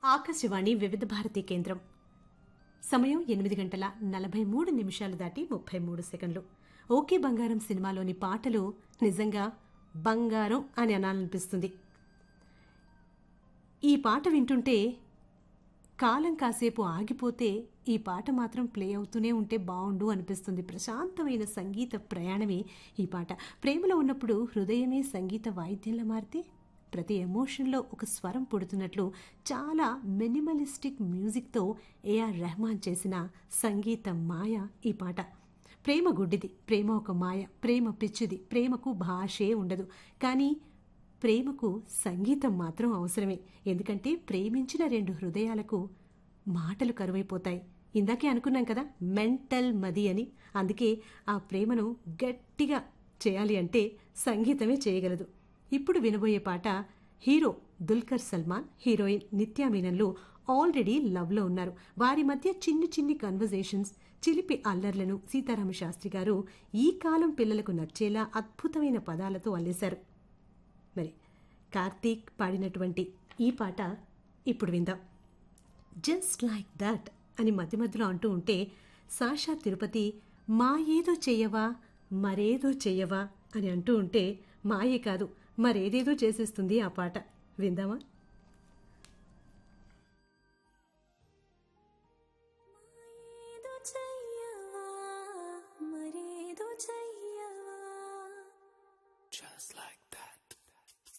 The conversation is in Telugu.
ఆకాశవాణి వివిధ భారతి కేంద్రం. సమయం 8:43 దాటి 33 సెకండ్లు. ఓకే బంగారం సినిమాలోని పాటలు నిజంగా బంగారం అని అనాలనిపిస్తుంది. ఈ పాట వింటుంటే కాలం కాసేపు ఆగిపోతే ఈ పాట మాత్రం ప్లే అవుతూనే ఉంటే బావుండు అనిపిస్తుంది. ప్రశాంతమైన సంగీత ప్రయాణమే ఈ పాట. ప్రేమలో ఉన్నప్పుడు హృదయమే సంగీత వాయిద్యంలా మారితే ప్రతి ఎమోషన్లో ఒక స్వరం పుడుతున్నట్లు చాలా మినిమలిస్టిక్ మ్యూజిక్తో ఏఆర్ రెహమాన్ చేసిన సంగీత మాయ ఈ పాట. ప్రేమ గుడ్డిది, ప్రేమ ఒక మాయ, ప్రేమ పిచ్చిది, ప్రేమకు భాషే ఉండదు. కానీ ప్రేమకు సంగీతం మాత్రం అవసరమే. ఎందుకంటే ప్రేమించిన రెండు హృదయాలకు మాటలు కరువైపోతాయి. ఇందాకే అనుకున్నాం కదా, మెంటల్ మది అని. అందుకే ఆ ప్రేమను గట్టిగా చేయాలి అంటే సంగీతమే చేయగలదు. ఇప్పుడు వినబోయే పాట హీరో దుల్కర్ సల్మాన్, హీరోయిన్ నిత్యా మీనన్లు ఆల్రెడీ లవ్లో ఉన్నారు. వారి మధ్య చిన్ని చిన్ని కన్వర్జేషన్స్, చిలిపి అల్లర్లను సీతారామ శాస్త్రి గారు ఈ కాలం పిల్లలకు నచ్చేలా అద్భుతమైన పదాలతో అల్లేశారు. మరి కార్తీక్ పాడినటువంటి ఈ పాట ఇప్పుడు విందాం. జస్ట్ లైక్ దట్ అని మధ్య మధ్యలో అంటూ ఉంటే సాషా తిరుపతి మా ఏదో చెయ్యవా మరేదో చెయ్యవా అని అంటూ ఉంటే మాయే కాదు మరేదేదో చేసేస్తుంది ఆ పాట. విందామా?